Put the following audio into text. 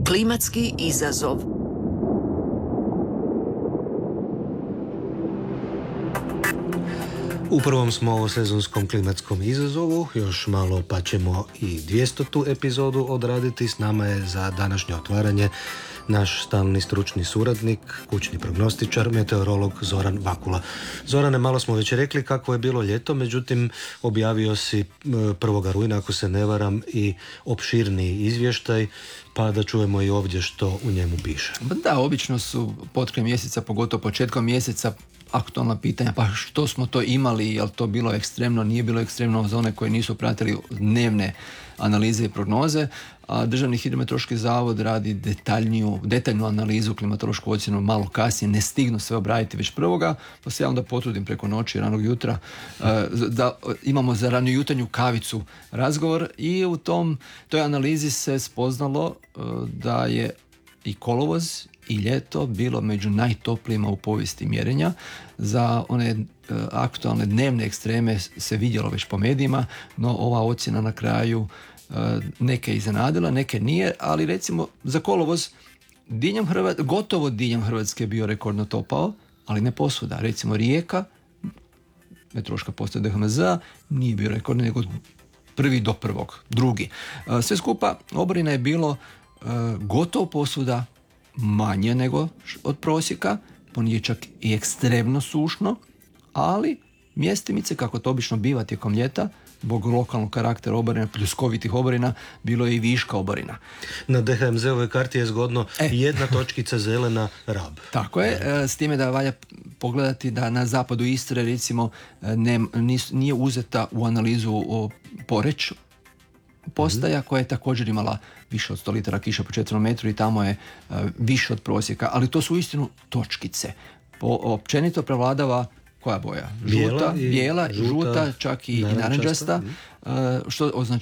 Klimatski izazov. U prvom smo o sezonskom klimatskom izazovu, još malo pa ćemo i 200. epizodu odraditi. S nama je za današnje otvaranje naš stalni stručni suradnik, kućni prognostičar, meteorolog Zoran Vakula. Zorane, malo smo već rekli kako je bilo ljeto, međutim objavio si 1. rujna, ako se ne varam, i opširniji izvještaj, pa da čujemo i ovdje što u njemu piše. Da, obično su potkraj mjeseca, pogotovo početkom mjeseca, aktualna pitanja, pa što smo to imali, je li to bilo ekstremno, nije bilo ekstremno, za one koji nisu pratili dnevne analize i prognoze, a Državni hidrometeorološki zavod radi detaljnu analizu, klimatološku ocjenu malo kasnije, ne stignu sve obraditi već 1. pa se ja onda potrudim preko noći, ranog jutra, da imamo za ranju jutarnju kavicu razgovor i u toj analizi se spoznalo da je i kolovoz i ljeto bilo među najtoplijima u povijesti mjerenja. Za one aktualne dnevne ekstreme se vidjelo već po medijima, no ova ocjena na kraju neke je iznenadila, neke nije, ali recimo za kolovoz gotovo diljem Hrvatske je bio rekordno topao, ali ne posvuda. Recimo Rijeka, meteorološka postaja DHMZ, nije bio rekordno, nego 1. do 1., 2. Sve skupa oborina je bilo gotovo posvuda manje nego od prosjeka, ponije čak i ekstremno sušno, ali mjestimice, kako to obično biva tijekom ljeta, zbog lokalnog karaktera oborina, pljuskovitih oborina, bilo je i viška oborina. Na DHMZ-ovoj karti je zgodno jedna točkica zelena, Rab. Tako je, s time da valja pogledati da na zapadu Istre recimo nije uzeta u analizu Poreč postaja koja je također imala više od 100 litara kiša po četvrnom metru i tamo je više od prosjeka, ali to su uistinu točkice. Općenito prevladava koja boja? Bijela, žuta, čak i narančasta, što označava